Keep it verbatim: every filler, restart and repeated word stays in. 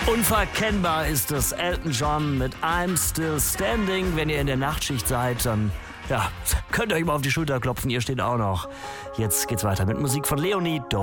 Unverkennbar ist es, Elton John mit I'm Still Standing. Wenn ihr in der Nachtschicht seid, dann ja, könnt ihr euch mal auf die Schulter klopfen, ihr steht auch noch. Jetzt geht's weiter mit Musik von Leonie.